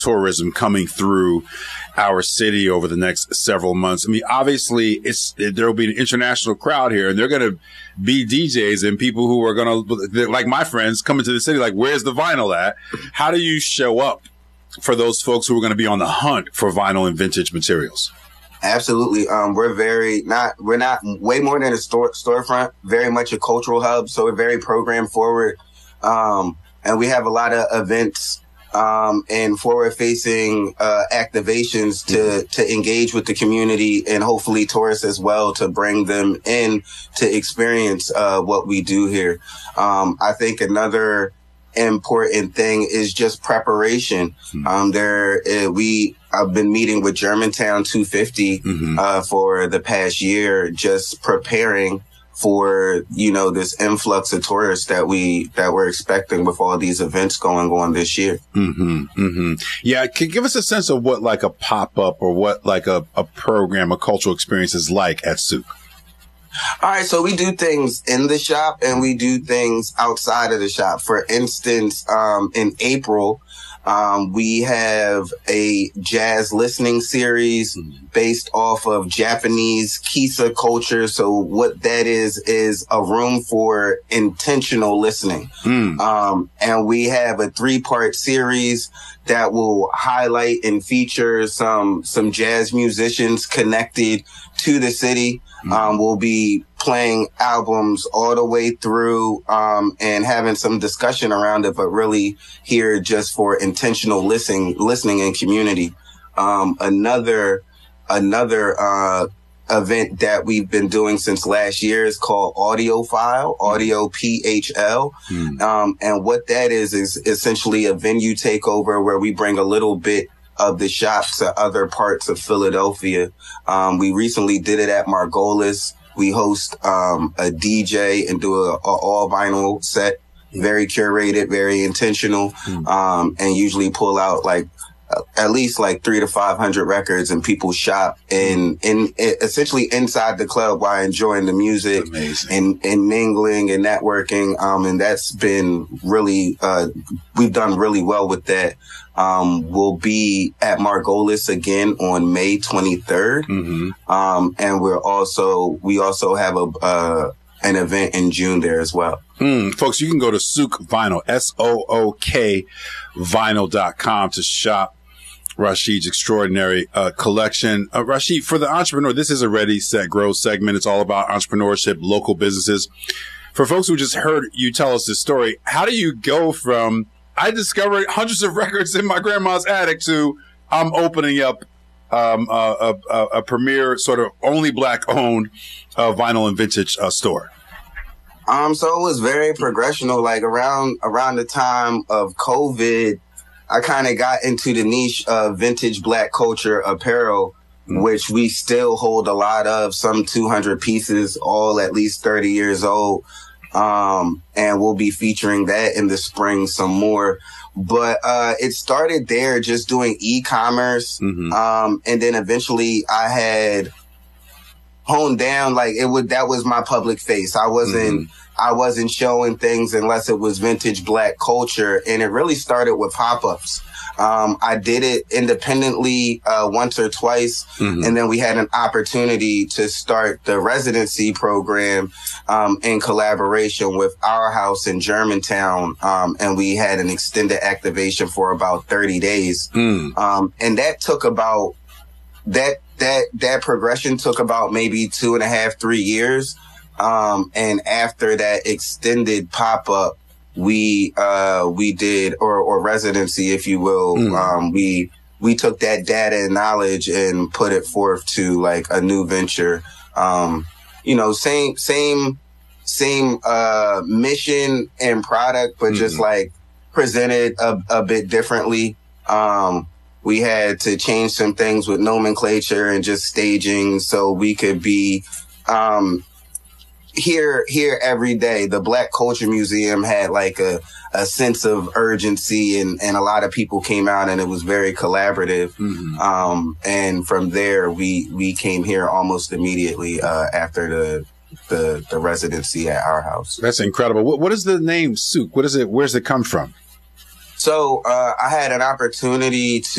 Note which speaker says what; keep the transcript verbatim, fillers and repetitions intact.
Speaker 1: tourism coming through our city over the next several months. I mean, obviously, it's there will be an international crowd here, and they're going to be D Js and people who are going to, like my friends, coming to the city, like, where's the vinyl at? How do you show up for those folks who are going to be on the hunt for vinyl and vintage materials?
Speaker 2: Absolutely. Um, we're very not, we're not way more than a store storefront, very much a cultural hub. So we're very program forward. Um, and we have a lot of events, um, and forward facing, uh, activations to, mm-hmm. to engage with the community and hopefully tourists as well, to bring them in to experience, uh, what we do here. Um, I think another important thing is just preparation. Mm-hmm. Um, there, uh, we, I've been meeting with Germantown two fifty, mm-hmm. uh, for the past year, just preparing for, you know, this influx of tourists that we, that we're expecting with all these events going on this year.
Speaker 1: Mm-hmm. Mm-hmm. Yeah. Can you give us a sense of what like a pop-up or what like a, a program, a cultural experience is like at Souk?
Speaker 2: All right, so we do things in the shop and we do things outside of the shop. For instance, um, in April, um, we have a jazz listening series based off of Japanese Kisa culture. So what that is, is a room for intentional listening. Mm. Um, and we have a three-part series that will highlight and feature some, some jazz musicians connected to the city. Mm-hmm. Um, we'll be playing albums all the way through, um, and having some discussion around it, but really here just for intentional listening, listening and community. Um, another, another, uh, event that we've been doing since last year is called Audiophile, Audio P H L. Mm-hmm. Um, and what that is, is essentially a venue takeover where we bring a little bit of the shop to other parts of Philadelphia. Um, we recently did it at Margolis. We host, um, a D J and do a, a all vinyl set, very curated, very intentional, mm. um, and usually pull out like uh, at least like three to five hundred records, and people shop in, in, in essentially inside the club while enjoying the music. Amazing. and, and mingling and networking. Um, and that's been really, uh, we've done really well with that. Um, we'll be at Margolis again on May twenty-third. Mm-hmm. Um, and we're also, we also have a, uh, an event in June there as well.
Speaker 1: Mm, folks, you can go to Souk Vinyl, S O O K vinyl dot com to shop Rashid's extraordinary uh, collection. Uh, Rashid, for the entrepreneur, this is a Ready, Set, Grow segment. It's all about entrepreneurship, local businesses. For folks who just heard you tell us this story, how do you go from I discovered hundreds of records in my grandma's attic to I'm opening up um, a, a, a premier sort of only black owned uh, vinyl and vintage uh, store?
Speaker 2: Um, so it was very progressional. Like around around the time of COVID, I kind of got into the niche of vintage black culture apparel, mm-hmm. which we still hold a lot of, some two hundred pieces, all at least thirty years old. Um, and we'll be featuring that in the spring some more. But, uh, it started there just doing e-commerce. Mm-hmm. Um, and then eventually I had honed down, like it would, that was my public face. I wasn't, mm-hmm. I wasn't showing things unless it was vintage black culture. And it really started with pop-ups. Um, I did it independently, uh, once or twice. Mm-hmm. And then we had an opportunity to start the residency program, um, in collaboration with Our House in Germantown. Um, and we had an extended activation for about thirty days. Mm. Um, and that took about, that, that, that progression took about maybe two and a half, three years. Um, and after that extended pop-up, we, uh, we did, or, or residency, if you will. Mm. Um, we, we took that data and knowledge and put it forth to like a new venture. Um, you know, same, same, same, uh, mission and product, but mm. just like presented a, a bit differently. Um, we had to change some things with nomenclature and just staging so we could be, um, here, here every day. The Black Culture Museum had like a, a sense of urgency, and, and a lot of people came out, and it was very collaborative. Mm-hmm. Um, and from there, we, we came here almost immediately, uh, after the, the, the residency at Our House.
Speaker 1: That's incredible. What, what is the name Souk? What is it? Where's it come from?
Speaker 2: So uh, I had an opportunity to